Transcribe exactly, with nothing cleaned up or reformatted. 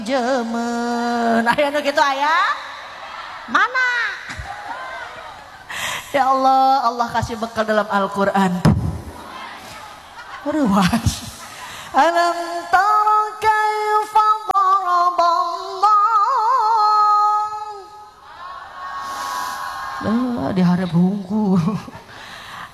jemen aya nu kitu aya mana ya Allah Allah kasih bekal dalam Al-Qur'an ruas alam tara kaifa daraballah di hareup hungkul